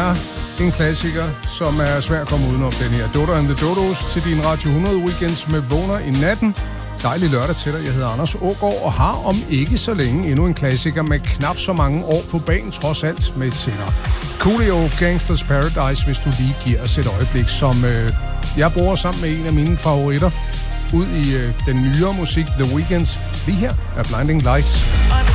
er en klassiker, som er svær at komme udenom, den her Dodo and the Dodos til din Radio 100 Weekends med Vågner i natten. Dejlig lørdag til dig. Jeg hedder Anders Aagaard og har om ikke så længe endnu en klassiker med knap så mange år på banen, trods alt med senere. Coolio, Gangsters Paradise, hvis du lige giver os et øjeblik, som jeg bruger sammen med en af mine favoritter ud i den nyere musik, The Weekends. Lige her er Blinding Lights.